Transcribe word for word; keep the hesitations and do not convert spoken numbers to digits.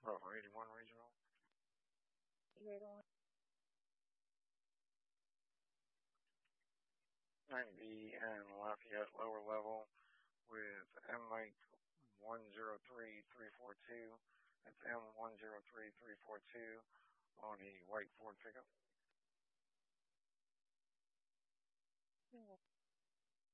Oh, eighty-one regional. ninety and Lafayette lower level with M Mike one zero three three four two. That's M one zero three three four two on a white Ford pickup.